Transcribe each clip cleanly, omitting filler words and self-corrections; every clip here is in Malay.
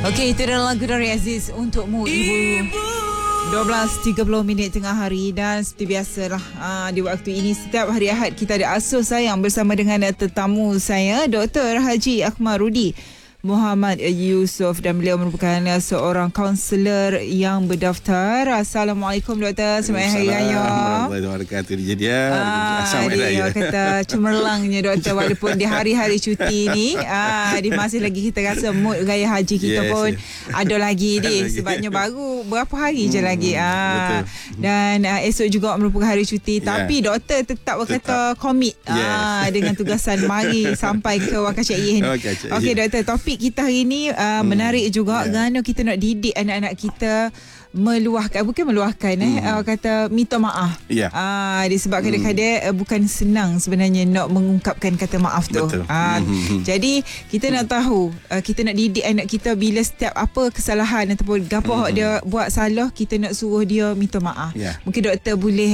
Okey, itu adalah lagu dari Aziz untukmu Ibu. 12.30 tengah hari. Dan seperti biasalah di waktu ini setiap hari Ahad kita ada Asuh Sayang bersama dengan tetamu saya Dr. Haji Akmaludin Muhammad Yusof, dan beliau merupakan seorang kaunselor yang berdaftar. Assalamualaikum Doktor, selamat hari raya. Warahmatullahi wabarakatuh. Selamat dia raya. kata cemerlangnya Doktor, walaupun di hari-hari cuti ni dia masih lagi kita rasa mood raya haji kita pun ada lagi ni, sebabnya baru berapa hari je lagi. Betul. Dan esok juga merupakan hari cuti, tapi Doktor tetap berkata komit dengan tugasan mari sampai ke Wakaf Syariah ni. Okey Doktor, topik kita hari ni menarik juga kerana kita nak didik anak-anak kita kata minta maaf. Disebab kadang-kadang bukan senang sebenarnya nak mengungkapkan kata maaf tu. Jadi kita nak tahu, kita nak didik anak kita bila setiap apa kesalahan ataupun gapo dia buat salah, kita nak suruh dia minta maaf. Mungkin Doktor boleh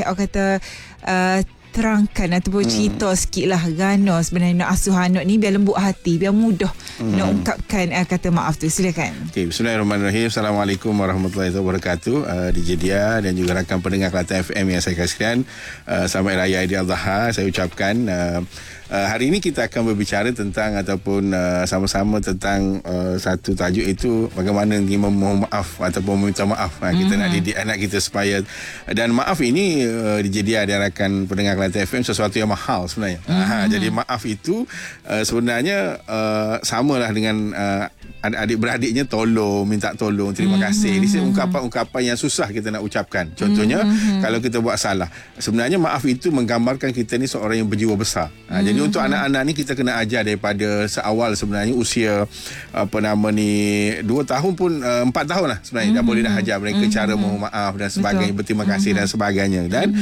terangkan ataupun cerita sikit lah Gana sebenarnya nak asuh anak ni biar lembut hati, biar mudah nak ungkapkan kata maaf tu. Silakan. Bismillahirrahmanirrahim. Assalamualaikum warahmatullahi wabarakatuh. DJ Dia dan juga rakan pendengar Kelantan FM yang saya kasihkan, selamat Raya Aidiladha saya ucapkan. Hari ini kita akan berbicara tentang ataupun sama-sama tentang satu tajuk, itu bagaimana memohon maaf ataupun meminta maaf. Kita nak didik anak kita supaya, dan maaf ini Dia dan rakan pendengar Kelantan FM sesuatu yang mahal sebenarnya. Jadi maaf itu sebenarnya samalah dengan adik-beradiknya tolong, minta tolong, terima kasih. Ini ungkapan-ungkapan yang susah kita nak ucapkan. Contohnya kalau kita buat salah, sebenarnya maaf itu menggambarkan kita ni seorang yang berjiwa besar. Jadi untuk anak-anak ni kita kena ajar daripada seawal sebenarnya, usia 2 tahun pun 4 tahun lah sebenarnya dah boleh dah ajar mereka cara mohon maaf dan sebagainya, berterima kasih dan sebagainya. Dan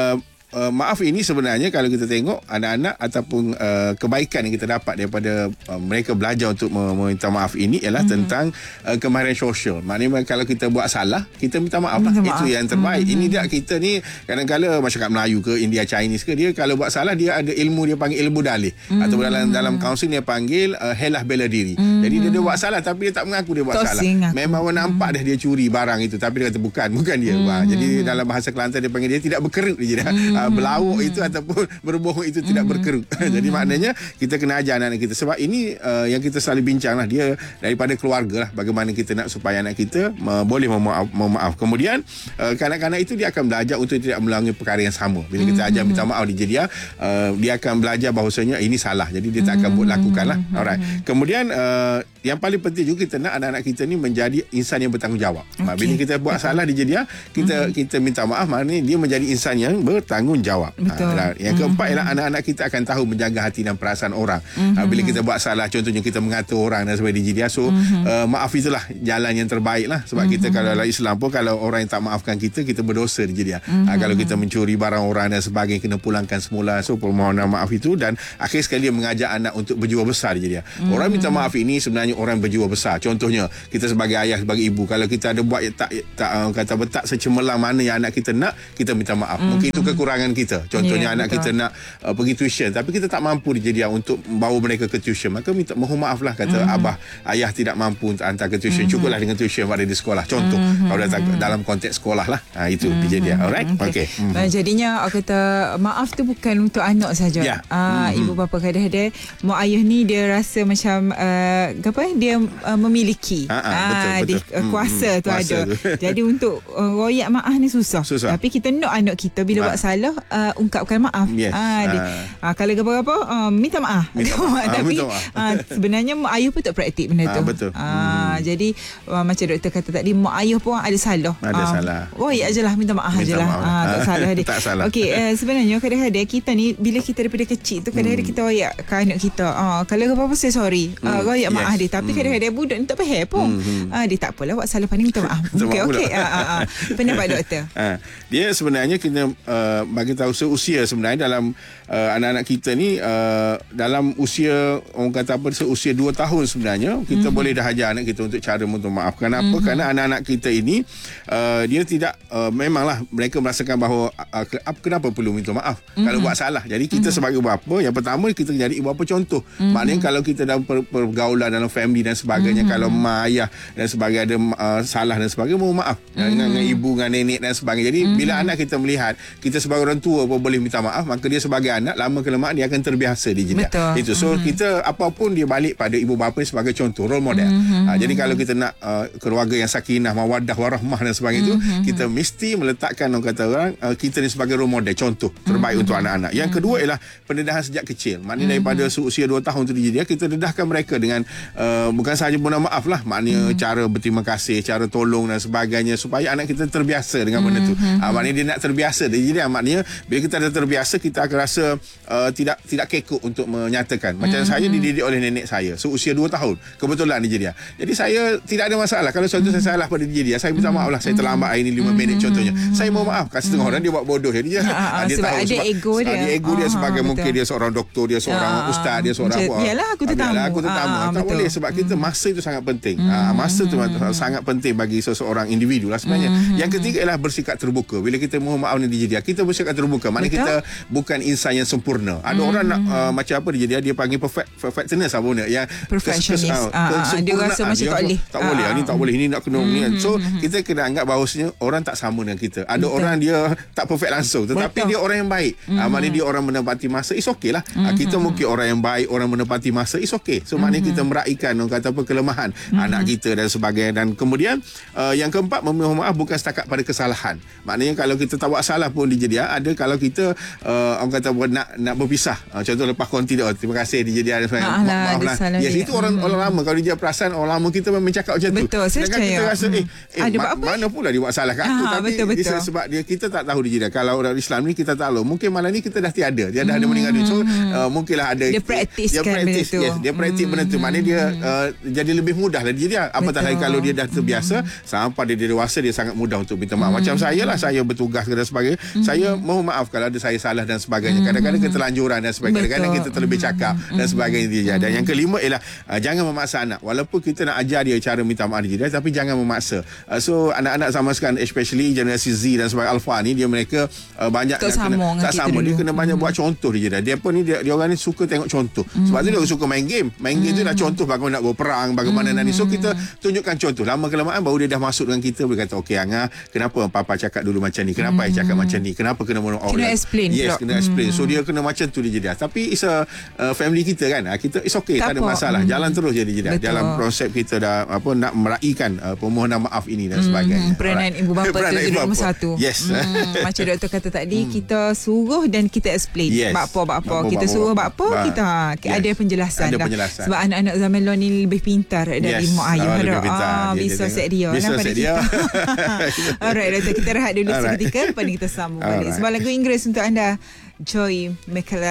maaf ini sebenarnya kalau kita tengok anak-anak ataupun kebaikan yang kita dapat daripada mereka belajar untuk meminta maaf ini ialah tentang kemahiran sosial. Maknanya kalau kita buat salah, kita minta maaf lah. Itu yang terbaik. Ini dia, kita ni kadang-kadang masyarakat Melayu ke India Chinese ke, dia kalau buat salah dia ada ilmu, dia panggil ilmu dalih, atau dalam kaunseling dia panggil helah bela diri. Jadi dia buat salah tapi dia tak mengaku dia buat salah. Memang orang nampak dia curi barang itu tapi dia kata bukan dia. Jadi dalam bahasa Kelantan dia panggil dia tidak berkerut dia. Berlawak itu ataupun berbohong itu tidak berkerut. Jadi maknanya kita kena ajar anak kita. Sebab ini yang kita selalu bincang lah, dia daripada keluarga lah, bagaimana kita nak supaya anak kita boleh memaaf. Kemudian kanak-kanak itu dia akan belajar untuk tidak melanggar perkara yang sama. Bila kita ajar minta maaf dia akan belajar bahawasanya ini salah, jadi dia tak akan buat lakukan lah. Alright. Kemudian yang paling penting juga kita nak anak-anak kita ni menjadi insan yang bertanggungjawab. Bila kita buat salah kita minta maaf, maknanya dia menjadi insan yang bertanggungjawab. Yang keempat ialah anak-anak kita akan tahu menjaga hati dan perasaan orang. Bila kita buat salah, contohnya kita mengatur orang dan sebagainya, maaf itulah jalan yang terbaik lah. Sebab kita kalau dalam Islam pun, kalau orang yang tak maafkan kita berdosa kalau kita mencuri barang orang dan sebagainya, kena pulangkan semula. Permohonan maaf itu, dan akhir sekali dia mengajak anak untuk berjiwa besar orang minta maaf ini sebenarnya orang berjiwa besar. Contohnya kita sebagai ayah, sebagai ibu, kalau kita ada buat tak secemerlang mana yang anak kita nak, kita minta maaf. Mungkin itu kekurangan kita. Contohnya anak kita nak pergi tuition tapi kita tak mampu untuk bawa mereka ke tuition, maka mohon maaf lah, kata abah, ayah tidak mampu untuk hantar ke tuition, cukuplah dengan tuition yang ada di sekolah. Contoh kalau dalam konteks sekolah lah, itu dia. Alright. Okay. Jadinya kata maaf tu bukan untuk anak saja. Ibu bapa kadang-kadang mak ayah ni dia rasa macam dia memiliki betul. Kuasa tu ada. Jadi untuk royak maaf ni susah. Tapi kita nak anak kita bila buat salah ungkapkan maaf. Kalau apa-apa minta maaf. Tapi sebenarnya mak ayah pun tak praktik benda tu. Betul. Jadi macam doktor kata tadi, mak ayah pun ada salah. Royak je lah, minta maaf je lah. Tak salah dia. Tak salah. Okey, sebenarnya kadang-kadang kita ni bila kita daripada kecil tu kadang-kadang kita royak ke anak kita. Kalau apa-apa say sorry. Royak maaf dia. Tapi kadang-kadang budak ni tak faham pun. Dia tak apalah, buat salah pandang minta maaf. Okey. Pendapat doktor. Dia sebenarnya kena bagi tahu seusia sebenarnya dalam anak-anak kita ni dalam usia orang kata seusia 2 tahun sebenarnya kita boleh dah ajar anak kita untuk cara minta maaf. Kenapa? Kerana anak-anak kita ini dia tidak memanglah mereka merasakan bahawa kenapa perlu minta maaf kalau buat salah. Jadi kita sebagai ibu bapa, yang pertama kita jadi ibu bapa contoh. Maknanya kalau kita dalam pergaulan dalam family dan sebagainya. Kalau mak ayah dan sebagainya ada salah dan sebagainya, mohon maaf dengan ibu, dengan nenek dan sebagainya. Jadi bila anak kita melihat kita sebagai orang tua pun boleh minta maaf, maka dia sebagai anak lama kelamaan dia akan terbiasa itu. So kita apapun dia balik pada ibu bapa sebagai contoh, role model. Jadi kalau kita nak keluarga yang sakinah, mawaddah, warahmah dan sebagainya itu, kita mesti meletakkan orang kata orang kita ni sebagai role model, contoh terbaik untuk anak-anak. Yang kedua ialah pendedahan sejak kecil. Maknanya daripada usia 2 tahun tu dia kita dedahkan mereka dengan bukan sahaja mohon maaf lah, maknanya cara berterima kasih, cara tolong dan sebagainya, supaya anak kita terbiasa dengan benda tu. Maknanya dia nak terbiasa. Jadi maknanya bila kita dah terbiasa, kita akan rasa tidak kekok untuk menyatakan. Macam saya dididik oleh nenek saya seusia 2 tahun. Kebetulan dia. Jadi saya tidak ada masalah. Kalau suatu saya salah pada dia, saya minta maaf lah, saya terlambat hari ni 5 minit contohnya. Saya mohon maaf. Setengah orang dia buat bodoh. Jadi dia sebab tahu ada ego dia. Ada ego dia sebagai mungkin dia seorang doktor, dia seorang ustaz, dia seorang apa. Yalah, aku tetamu. Tak boleh, sebab kita masa itu sangat penting. Masa itu sangat penting bagi seseorang individu lah sebenarnya. Yang ketiga ialah bersikap terbuka. Bila kita mohon maaf ni dia, kita bersikap terbuka. Maknanya kita bukan insan yang sempurna. Ada orang nak macam apa dia panggil perfectionist apa benda yang perfectionist. Dia rasa macam tak boleh. Ni tak boleh, ni nak kena ni. So kita kena anggap bahawasanya orang tak sama dengan kita. Ada orang dia tak perfect langsung, tetapi dia orang yang baik. Maknanya dia orang menepati masa, is okay lah. Kita mungkin orang yang baik, orang menepati masa, is okay. So maknanya kita meraihkan orang kata apa, kelemahan anak kita dan sebagainya. Dan kemudian yang keempat, memohon maaf bukan setakat pada kesalahan. Maknanya kalau kita tak buat salah pun ada kalau kita orang kata nak berpisah. Contoh lepas konti dia, terima kasih dia maaf lah. Yes, itu orang lama. Kalau dia perasan orang lama kita memang cakap macam tu. Betul, saya percaya. Kita rasa mana pula dia buat salah kat aku. Tapi betul. sebab kita tak tahu dia. Kalau orang Islam ni kita tahu, mungkin malam ni kita dah tiada. Dia dah ada meninggal dunia. So mungkinlah ada dia praktis benda tu. Yes, dia praktis benda tu. Maknanya dia jadi lebih mudah lah dia. Apatah lagi kalau dia dah terbiasa sampai dia dewasa, dia sangat mudah untuk minta maaf. Macam saya lah, saya bertugas dan sebagainya. Saya mohon maaf kalau ada saya salah dan sebagainya. Kadang-kadang keterlanjuran dan sebagainya. Kadang-kadang kita terlebih cakap dan sebagainya dia. Dan yang kelima ialah jangan memaksa anak. Walaupun kita nak ajar dia cara minta maaf dia, tapi jangan memaksa. So anak-anak zaman sekarang, especially generasi Z dan sebagainya, Alpha ni, mereka banyak tak sama. Dia kena banyak buat contoh dia. Dia pun ni dia orang ni suka tengok contoh. Sebab tu dia suka main game. Main game tu dah contoh bagaimana nak berperang, bagaimana nak ni. So kita tunjukkan contoh. Lama kelamaan baru dia dah masuk dengan kita. Dia kata, okey Angah, kenapa papa cakap dulu macam ni? Kenapa saya cakap macam ni? Kenapa kena menolong orang? Kena explain. Yes, kena explain. So dia kena macam tu dia. Tapi it's a family kita kan. Kita it's okay, tak ada masalah. Jalan terus je dia. Dalam konsep kita dah nak meraihkan permohonan maaf ini dan sebagainya. Peranan ibu bapa tu jadi nombor satu. Yes. Macam doktor kata tadi, kita suruh dan kita explain. Yes. Bakpo. Kita suruh bakpo, kita ada penjelasan. Sebab anak-anak zaman lalu ni lebih pintar dari mak ayah. Bisa set dia. Alright, doktor, kita rehat dulu seketika. Lepas ni kita sambung balik. Sebab lagu Inggeris untuk anda, Joy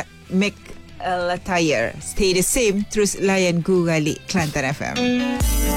McAllister, Stay the Same. Terus layan Guralik Kelantan FM.